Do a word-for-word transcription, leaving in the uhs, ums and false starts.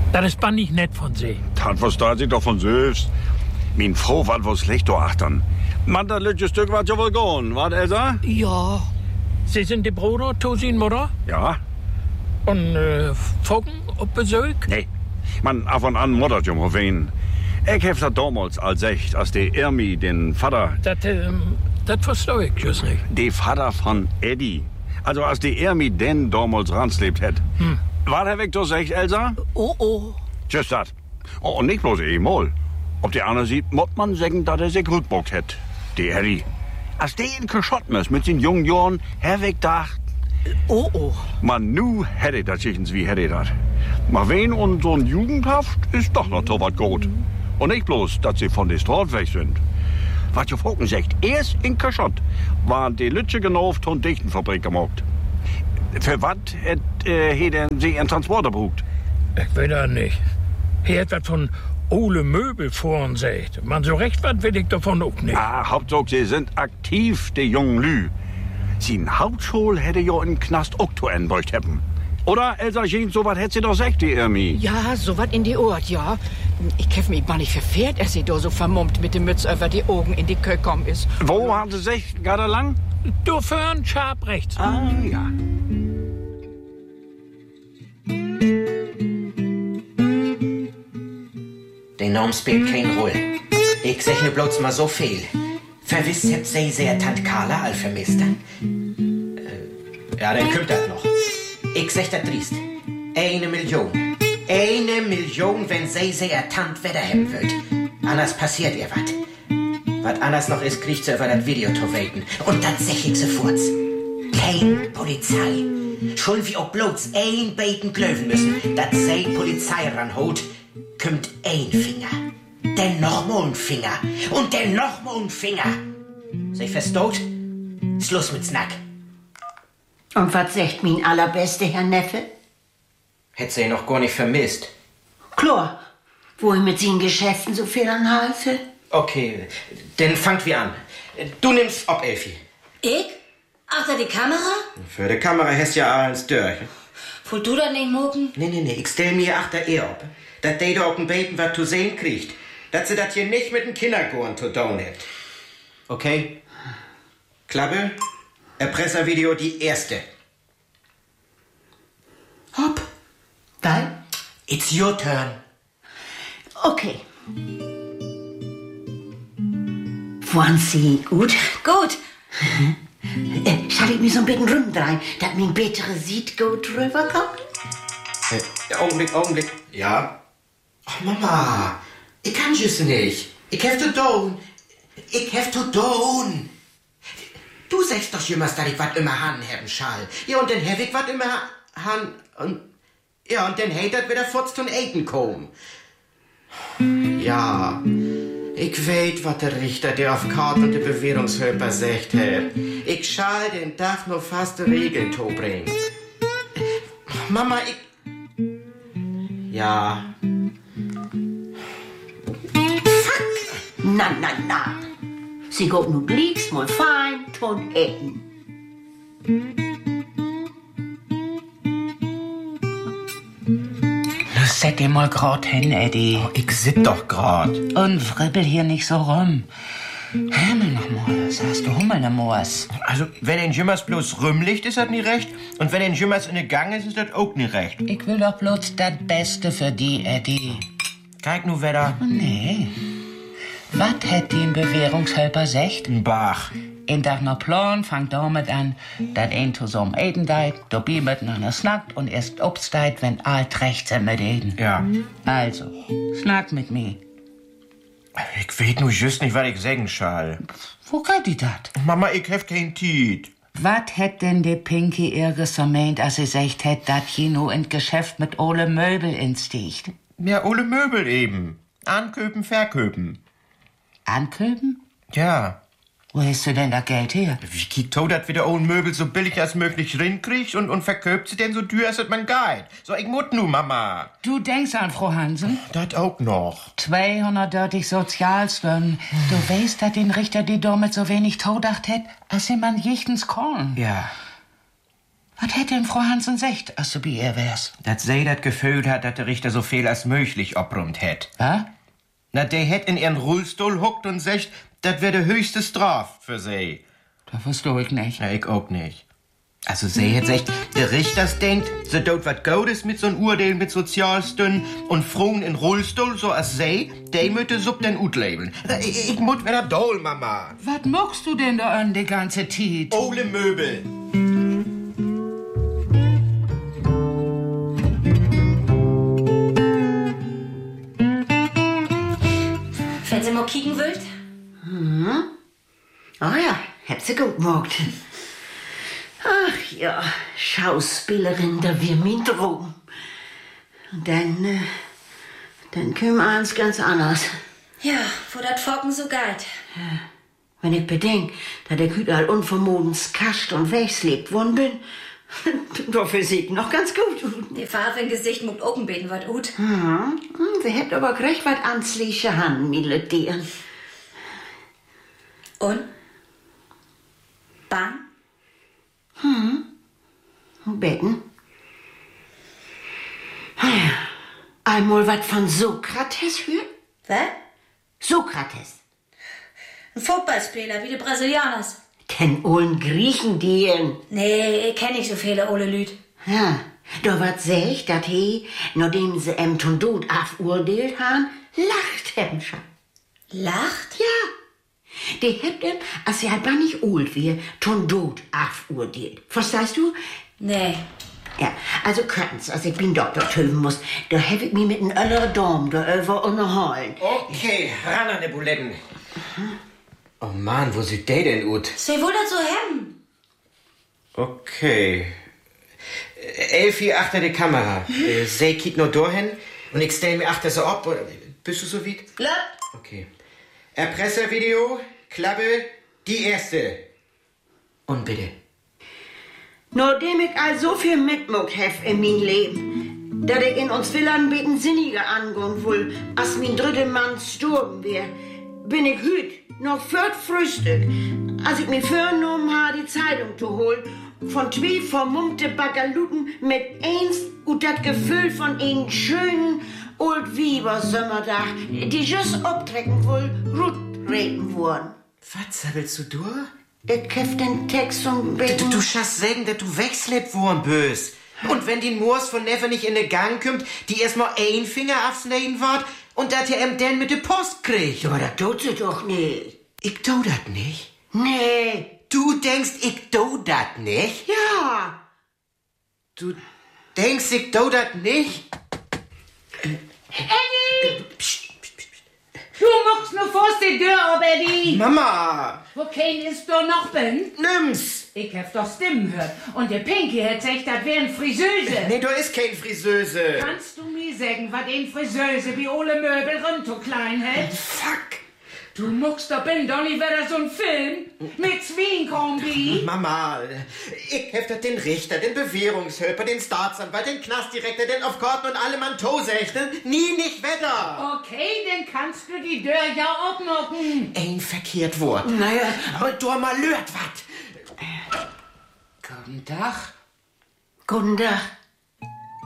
Das ist bannig nett von Sie. Das versteht sich doch von selbst. Min Frau wat was schlecht do achtern. Man, das letzte Stück wat ja wohl gone, wat, Elsa? Ja. Sie sind die Bruder, Tosin Mutter? Ja. Und äh, Fogen auf Besuch? Nee. Man, ab und an muttert jum auf wen. Ich hab das damals als echt, als der Irmi, den Vater... Das, ähm, das verstehe ich just nicht. Der Vater von Eddie. Also als der Irmi den damals ranslebt hätt. Hm. War der weg, du echt, Elsa? Oh, oh. Just dat. Oh, und nicht bloß einmal. Ob der andere sieht, muss man sagen, dass er sich rückbockt hätt. Der Eddie. Als der in geschotten ist mit den jungen Jahren, herweg dacht. Oh, oh. Man, nu hätte das sichens wie hätte das. Maar wen und so ein Jugendhaft ist doch noch so was gut. Und nicht bloß, dass sie von der Straße weg sind. Was ihr Focken sagt, erst in Kaschott waren die Lütze genau auf die Dichtenfabrik gemacht. Für was hat äh, denn sie einen Transporter gebraucht? Ich weiß das nicht. Hier hat was von Ole Möbel vor uns sagt. Man, so recht was will ich davon auch nicht. Ah, Hauptsache, sie sind aktiv, die jungen Lü. Sie Hauptschule hätte ja in Knast auch zu einbeugt haben. Oder, Elsa Jean, so was hätte sie doch gesagt, die Irmi. Ja, so was in die Ort, ja. Ich käf mich mal nicht verfehlt, als sie da so vermummt mit dem Mütz über die Augen in die Kö gekommen ist. Wo haben sie sich gerade lang? Du fern, scharf rechts. Ah, ja. Der Name spielt keine Rolle. Ich sag nur bloß mal so viel. Verwisst habt sie sehr Tant Carla all vermisst. Äh, ja, dann kommt das noch. Ich sag das driest. Eine Million. Eine Million, wenn sie sehr Tant wieder haben wollt. Anders passiert ihr was. Was anders noch ist, kriegt sie über das Video zu weten. Und das sag ich sofort. Kein Polizei. Schon wie auch bloß ein Beten glöwen müssen, dass sie Polizei ranholt, kommt ein Finger. Dann noch mal ein Finger. Und dann noch mal ein Finger. Sie verstaut? Schluss mit Snack. Und was sagt mein allerbeste Herr Neffe? Hätt sie noch gar nicht vermisst. Klar, wo ich mit seinen Geschäften so viel anhalte. Okay, dann fangt wir an. Du nimmst ob, Elfi. Ich? Achter die Kamera? Für die Kamera hast ja eins durch. Wollt du das nicht mucken? Nee, nee, nee, ich stell mir achter ihr ob. Dass die da auf dem Beten was zu sehen kriegt. Dass sie das hier nicht mit dem Kindergorn zu tun hat. Okay? Klappe? Erpresservideo die erste. Hopp. Dann? It's your turn. Okay. Waren Sie gut? Gut. äh, Schall ich mir so ein bisschen rumdrehen, dass mein bittere Sied gut rüberkommt? Äh, Augenblick, Augenblick. Ja? Ach, Mama. Ich kann just nicht. Ich have to down. Ich have to down. Du sagst doch immer, dass ich was immer han haben schall. Ja, und dann hab ich was immer han und ja, und dann hat das wieder fort zum Eten kommen. Ja, ich weet, was der Richter dir auf Karte und die Bewährungshöper sagt hat. Ich schall den Tag nur fast die Regeln to bringen. Mama, ich... Ja... Na, na, na. Sie geht nu glicks mal fein ton etten. Set dir mal grad hin, Eddie. Oh, ich sit doch grad. Und fribbel hier nicht so rum. Himmel noch mal, was hast du Hummel ne Moos? Also, wenn ein Jimmers bloß rümmlicht, ist das nicht recht. Und wenn ein Jimmers in der Gang ist, ist das auch nicht recht. Ich will doch bloß das Beste für die, Eddie. Kijk nu wieder. Oh, nee. Was hätt die ein Bewährungshelfer secht? Ein Bach. In dag noch Plan fangt damit an, dat ein zusammen eten deit, dabei miteinander snackt und erst obsteit, wenn alt recht sind mit eden. Ja. Also, snack mit mir. Ich weet nu just nicht, was ich sagen schall. Wo geht die dat? Mama, ich hef kein Tiet. Wat hätt denn die Pinky irges vermeint, als sie secht hätt, dat je nu in Geschäft mit Ole Möbel insticht? Ja, Ole Möbel eben. Anköpen, verköpen. Anköpen? Ja. Wo hast du denn da Geld her? Wie kriegt to dat wieder ohne Möbel so billig als möglich rinkriegt und, und verköpt sie denn so teuer, als man geht? So, ich mut nu, Mama. Du denkst an Frau Hansen? Dat auch noch. zweihundertdreißig Sozialstunden. Du weißt, dass den Richter die damit so wenig todacht hätt, als jemand jichtens Korn. Ja. Was hätte denn Frau Hansen gesagt, als du bei ihr wärst? Dass sie das Gefühl hat, dass der Richter so viel als möglich obräumt hätt. Was? Na, der hätt in ihren Rollstuhl hockt und sagt, das wäre die höchste Straf für sie. Das verstehe ich nicht. Ja, ich auch nicht. Also sie hätt gesagt, der Richter denkt, sie tut was Gutes mit so'n Urteil mit Sozialstünden und Frauen in Rollstuhl, so als sie, die mütte sub den Ut labeln. Ich, ich muss wieder doll, Mama. Was magst du denn da an die ganze Zeit? Ole Möbel. Wenn sie mal kicken wollt? Mhm. Ah ja, hab sie gut gemacht. Ach ja, Schauspielerin, da wir mein Traum. Und dann, äh, dann kümmern wir uns ganz anders. Ja, wo dat Focken so geht. Ja, wenn ich bedenk, dass ich überall unvermodens kascht und wegslebt worden bin, dafür sieht noch ganz gut. Die Farbe im Gesicht muckt oben beten wat gut. Mhm. Wir hätten aber gleich was ansliche Hand, Miladieren. Und? Bang? Hm. Betten. Einmal was von Sokrates hört? Was? Sokrates. Ein Fußballspieler wie die Brasilianers. Kenn ollen Griechen dien. Nee, ich kenn nicht so viele ole Lüd. Ja, da wat sech, dat he, nachdem sie em ton Tod aufurteilt han, lacht hem schon. Lacht? Ja. Die hebt em, als sie halt gar nicht old wie, ton Tod aufurteilt. Verstehst du? Nee. Ja, also können's, als ich bin Doktor töven muss, da hab ich mich mit n öller Dom da über unterhalten. Okay, ran an die Buletten. Oh Mann, wo sieht der denn ut? Sie wohl das so hemmen? Okay. Elfi achter die Kamera. Mhm. Sie kiegt nur dahin und ich stell mir achter so ab. Bist du so weit? Ja. Okay. Erpresservideo, Klappe, die erste. Und bitte. Nachdem ich all so viel mitmuckt hef in mein Leben, dass ich in uns Villan beten sinniger angehen will, als mein dritter Mann gestorben wär, bin ich hüt noch viert Frühstück, als ich mir vorgenommen habe, die Zeitung zu holen, von zwei vermummte Bagaluten mit eins und das Gefühl von einen schönen Old Wieber Sommerdach, die just abtrecken will, gut reden wollen. Was willst du durch? Ich hef den Text und Du, du, du schaffst sagen, dass du wegslebt worden bös. Und wenn die Moors von Neffe nicht in den Gang kommt, die erstmal ein Finger aufsneiden wird und dass ihr ihm dann mit der Post kriegt. Ja, das tut sie doch nicht. Ich tu dat nicht. Nee. Du denkst, ich tu dat nicht? Ja. Du denkst, ich tu dat nicht? Eddie! Du machst nur vor die Tür ab, Eddie! Mama! Wo kein ist da noch bin? Nimm's! Ich hab doch Stimmen gehört. Und der Pinky hat gesagt, das wären Friseuse. Nee, du ist kein Friseuse. Kannst du mir sagen, was den Friseuse wie Ole Möbel runter klein hält? Fuck! Du muckst da bin doch nicht wieder so ein Film mit Zwienkombi. Mama, ich hef dat den Richter, den Bewährungshilfer, den Staatsanwalt, den Knastdirektor, den Aufkorten und alle Mann Tosechten nie nicht wetter. Okay, dann kannst du die Tür ja aufmachen. Ein verkehrt Wort. Naja, aber du mal lört wat. Guten Tag. Guten Tag.